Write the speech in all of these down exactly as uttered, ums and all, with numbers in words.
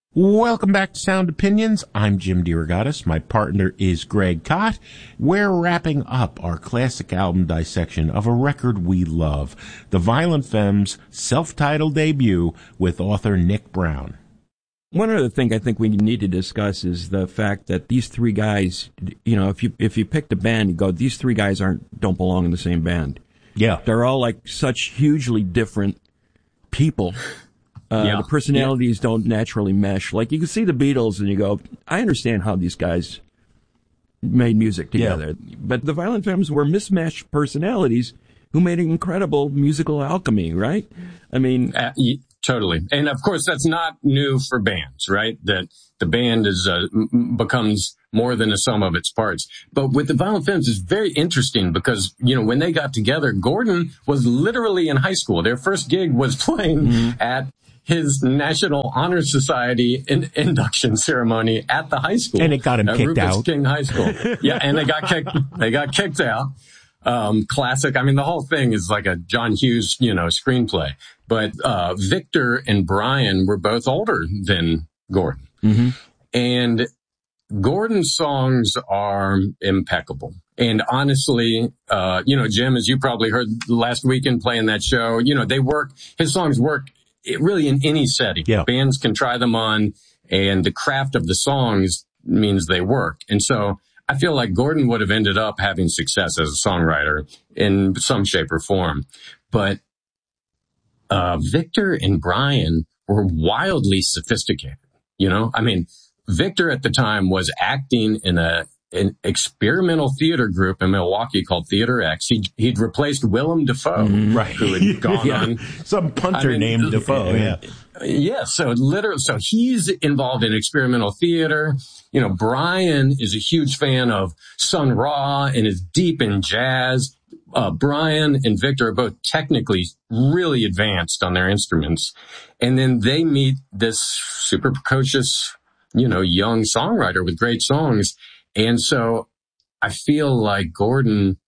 Welcome back to Sound Opinions. I'm Jim DeRogatis. My partner is Greg Kot. We're wrapping up our classic album dissection of a record we love, The Violent Femmes' self-titled debut with author Nick Brown. One other thing I think we need to discuss is the fact that these three guys, you know, if you if you picked a band, you go, these three guys aren't don't belong in the same band. Yeah. They're all like such hugely different people. Uh, yeah. The personalities yeah. don't naturally mesh. Like, you can see the Beatles and you go, I understand how these guys made music together. Yeah. But the Violent Femmes were mismatched personalities who made an incredible musical alchemy, right? I mean... Uh, y- totally. And, of course, that's not new for bands, right? That the band is uh, m- becomes more than a sum of its parts. But with the Violent Femmes, it's very interesting because, you know, when they got together, Gordon was literally in high school. Their first gig was playing mm-hmm. at his National Honor Society in, induction ceremony at the high school. And it got him at kicked Rufus out. King High School. Yeah, and they got kicked, they got kicked out. Um, classic. I mean, the whole thing is like a John Hughes, you know, screenplay. But, uh, Victor and Brian were both older than Gordon. Mm-hmm. And Gordon's songs are impeccable. And honestly, uh, you know, Jim, as you probably heard last weekend playing that show, you know, they work, his songs work It really in any setting. Yeah. Bands can try them on, and the craft of the songs means they work. And so I feel like Gordon would have ended up having success as a songwriter in some shape or form. But uh Victor and Brian were wildly sophisticated. You know, I mean, Victor at the time was acting in a an experimental theater group in Milwaukee called Theater X. He'd, he'd replaced Willem Dafoe, mm, right. who had gone yeah. on. Some punter I mean, named Dafoe, yeah. Yeah, so literally, so he's involved in experimental theater. You know, Brian is a huge fan of Sun Ra and is deep in jazz. Uh, Brian and Victor are both technically really advanced on their instruments. And then they meet this super precocious, you know, young songwriter with great songs. And so I feel like Gordon,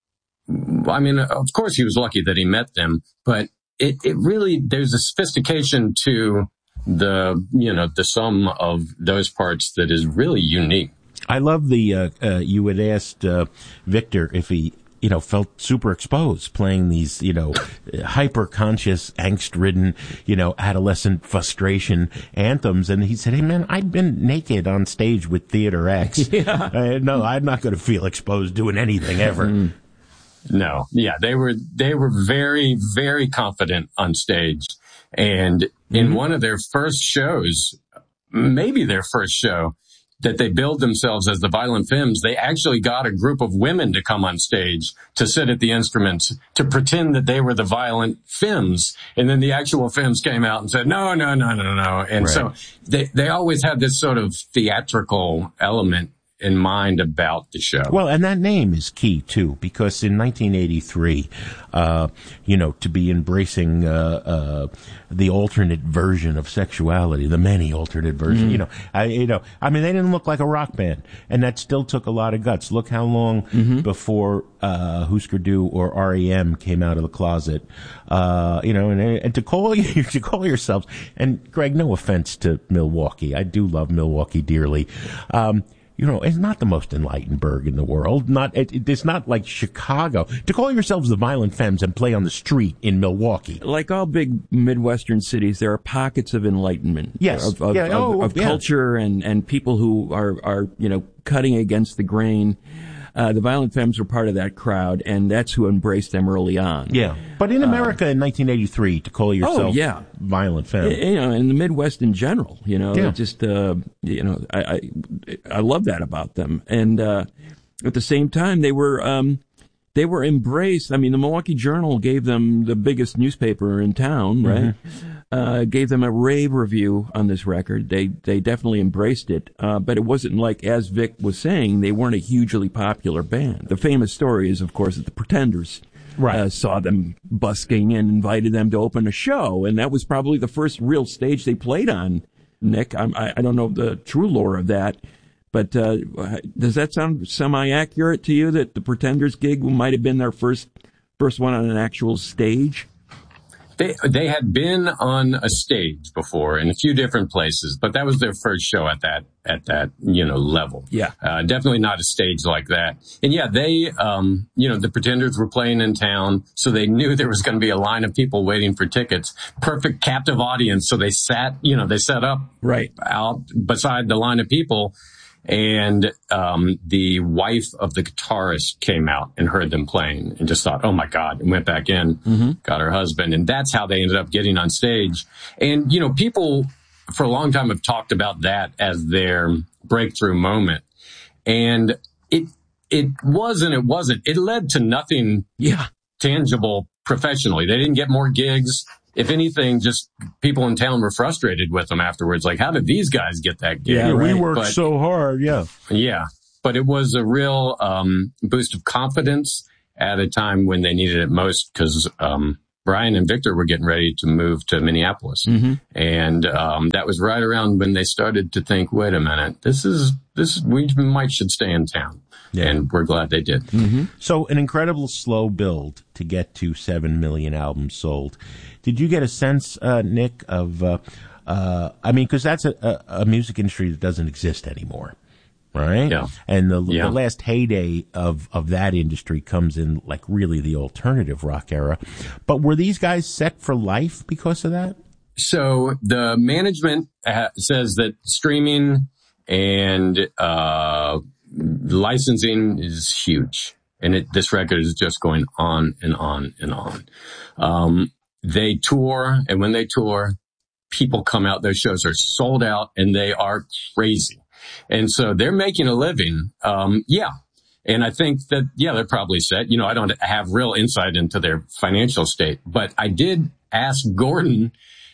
I mean, of course he was lucky that he met them, but it, it really, there's a sophistication to the, you know, the sum of those parts that is really unique. I love the, uh, uh, you had asked, uh, Victor if he, you know, felt super exposed playing these, you know, hyper-conscious, angst-ridden, you know, adolescent frustration anthems. And he said, hey, man, I've been naked on stage with Theater X. Yeah. Uh, no, I'm not going to feel exposed doing anything ever. No. Yeah, they were, they were very, very confident on stage. And mm-hmm. in one of their first shows, maybe their first show, that they billed themselves as the Violent Femmes, they actually got a group of women to come on stage to sit at the instruments to pretend that they were the Violent Femmes. And then the actual Femmes came out and said, no, no, no, no, no. And right. so they, they always had this sort of theatrical element in mind about the show. Well, and that name is key too, because in nineteen eighty-three, uh, you know, to be embracing, uh, uh, the alternate version of sexuality, the many alternate versions, mm-hmm. you know, I, you know, I mean, they didn't look like a rock band, and that still took a lot of guts. Look how long mm-hmm. before, uh, Husker Du or R E M came out of the closet, uh, you know, and, and to call you, to call yourselves, and Greg, no offense to Milwaukee, I do love Milwaukee dearly, um, you know, it's not the most enlightened burg in the world. Not, it, it's not like Chicago. To call yourselves the Violent Femmes and play on the street in Milwaukee. Like all big Midwestern cities, there are pockets of enlightenment. Yes. Of, of, yeah. of, oh, of yeah. culture and, and people who are, are, you know, cutting against the grain. Uh, the Violent Femmes were part of that crowd, and that's who embraced them early on. Yeah. But in America uh, in nineteen eighty-three, to call yourself oh, yeah. Violent Femme. You know, in the Midwest in general, you know, yeah. just, uh, you know, I, I, I love that about them. And, uh, at the same time, they were, um, they were embraced. I mean, the Milwaukee Journal gave them the biggest newspaper in town, right? Mm-hmm. Uh, gave them a rave review on this record. They, they definitely embraced it. Uh, but it wasn't like, as Vic was saying, they weren't a hugely popular band. The famous story is, of course, that the Pretenders right. uh, saw them busking and invited them to open a show. And that was probably the first real stage they played on, Nick. I'm, I, I don't know the true lore of that. But uh, does that sound semi-accurate to you, that the Pretenders gig might have been their first first one on an actual stage? They they had been on a stage before in a few different places, but that was their first show at that at that you know level. Yeah, uh, definitely not a stage like that. And yeah, they um you know the Pretenders were playing in town, so they knew there was going to be a line of people waiting for tickets. Perfect captive audience, so they sat you know they set up right out beside the line of people. And um the wife of the guitarist came out and heard them playing and just thought, oh, my God, and went back in, mm-hmm. got her husband. And that's how they ended up getting on stage. And, you know, people for a long time have talked about that as their breakthrough moment. And it it was and it wasn't. It led to nothing yeah. tangible professionally. They didn't get more gigs. If anything, just people in town were frustrated with them afterwards. Like, how did these guys get that gig? Yeah, right? we worked but, so hard. Yeah. Yeah. But it was a real um, boost of confidence at a time when they needed it most because um, Brian and Victor were getting ready to move to Minneapolis. Mm-hmm. And um, that was right around when they started to think, wait a minute, this is, this we might should stay in town. Yeah. And we're glad they did. Mm-hmm. So an incredible slow build to get to seven million albums sold. Did you get a sense, uh, Nick, of, uh, uh, I mean, because that's a, a, a music industry that doesn't exist anymore, right? Yeah. And the, yeah. the last heyday of, of that industry comes in like really the alternative rock era. But were these guys set for life because of that? So the management ha- says that streaming and, uh, licensing is huge, and it, this record is just going on and on and on. Um, they tour, and when they tour, people come out. Those shows are sold out, and they are crazy. And so they're making a living. Um, yeah. And I think that, yeah, they're probably set. You know, I don't have real insight into their financial state, but I did ask Gordon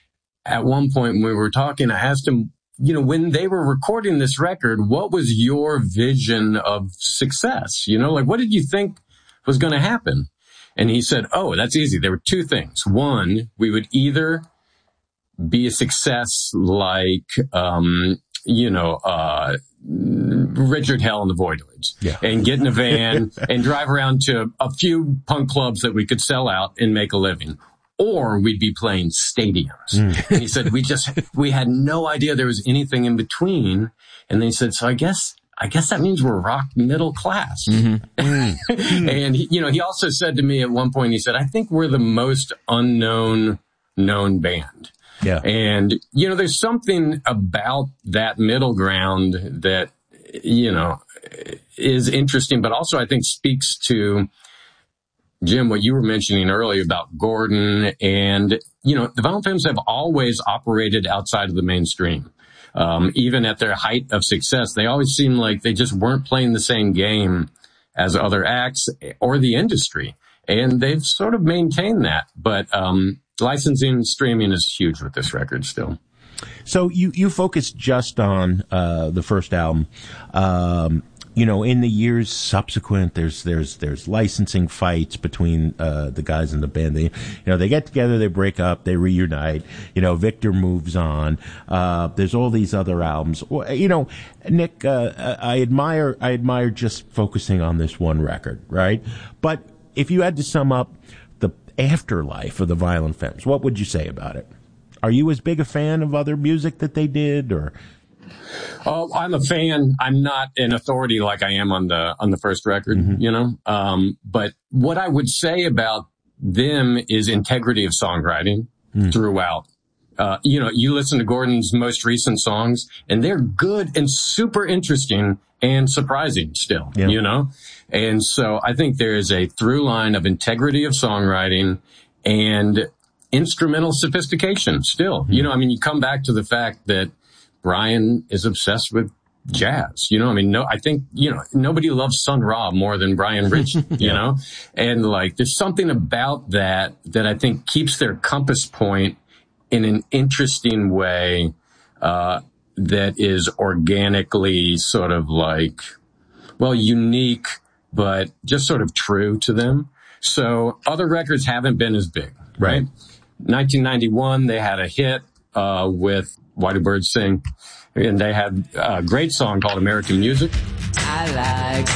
at one point when we were talking, I asked him, you know, when they were recording this record, what was your vision of success? You know, like, what did you think was going to happen? And he said, oh, that's easy. There were two things. One, we would either be a success like, um, you know, uh, Richard Hell and the Voidoids, yeah. and get in a van and drive around to a few punk clubs that we could sell out and make a living. Or we'd be playing stadiums. Mm. And he said, we just, we had no idea there was anything in between. And then he said, so I guess, I guess that means we're rock middle class. Mm-hmm. Mm. And he, you know, he also said to me at one point, he said, I think we're the most unknown known band. Yeah. And, you know, there's something about that middle ground that, you know, is interesting, but also I think speaks to, Jim, what you were mentioning earlier about Gordon, and, you know, the Violent Femmes have always operated outside of the mainstream. Um, even at their height of success, they always seemed like they just weren't playing the same game as other acts or the industry. And they've sort of maintained that. But um, licensing and streaming is huge with this record still. So you, you focus just on uh, the first album. Um You know, in the years subsequent, there's there's there's licensing fights between uh the guys in the band. They, you know, they get together, they break up, they reunite. You know, Victor moves on. Uh There's all these other albums. You know, Nick, uh, I admire I admire just focusing on this one record, right? But if you had to sum up the afterlife of the Violent Femmes, what would you say about it? Are you as big a fan of other music that they did, or? Oh, I'm a fan. I'm not an authority like I am on the on the first record, mm-hmm. you know. Um, but what I would say about them is integrity of songwriting mm. throughout. Uh, you know, you listen to Gordon's most recent songs, and they're good and super interesting and surprising still, yeah. you know. And so I think there is a through line of integrity of songwriting and instrumental sophistication still. Mm. You know, I mean, you come back to the fact that Brian is obsessed with jazz. You know, I mean, no, I think, you know, nobody loves Sun Ra more than Brian Rich, you yeah. know, and like, there's something about that that I think keeps their compass point in an interesting way, uh, that is organically sort of like, well, unique, but just sort of true to them. So other records haven't been as big, right? right? nineteen ninety-one, they had a hit, uh, with Why Do Birds Sing? And they had a great song called American Music. I like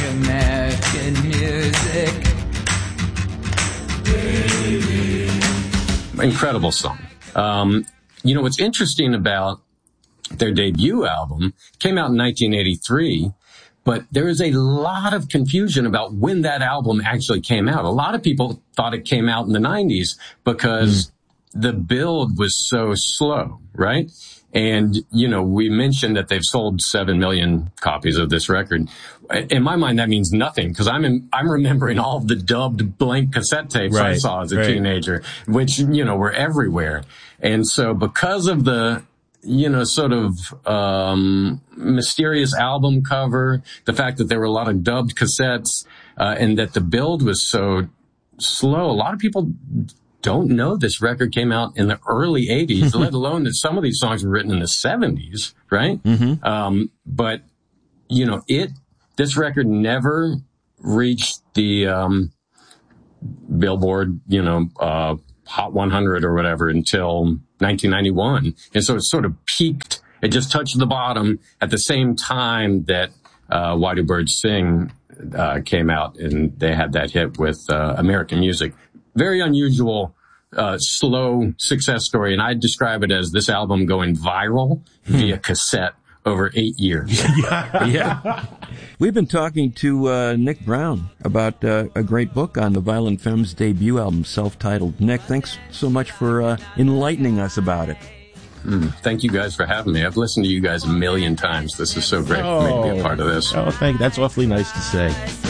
American music. Baby, incredible song. Um, you know, what's interesting about their debut album came out in nineteen eighty-three, but there is a lot of confusion about when that album actually came out. A lot of people thought it came out in the nineties because mm. the build was so slow, right? And, you know, we mentioned that they've sold seven million copies of this record. In my mind, that means nothing because I'm in, I'm remembering all of the dubbed blank cassette tapes right, I saw as a right. teenager, which, you know, were everywhere. And so because of the, you know, sort of, um, mysterious album cover, the fact that there were a lot of dubbed cassettes, uh, and that the build was so slow, a lot of people don't know this record came out in the early eighties, let alone that some of these songs were written in the seventies, right? Mm-hmm. Um, but, you know, it, this record never reached the, um, Billboard, you know, uh, Hot one hundred or whatever until nineteen ninety-one. And so it sort of peaked. It just touched the bottom at the same time that, uh, Why Do Birds Sing, uh, came out, and they had that hit with, uh, American Music. Very unusual, uh, slow success story. And I describe it as this album going viral via cassette over eight years. yeah. yeah. We've been talking to uh, Nick Brown about uh, a great book on the Violent Femmes' debut album, self-titled. Nick, thanks so much for uh, enlightening us about it. Mm, thank you guys for having me. I've listened to you guys a million times. This is so great oh, for me to be a part of this. Oh, thank you. That's awfully nice to say.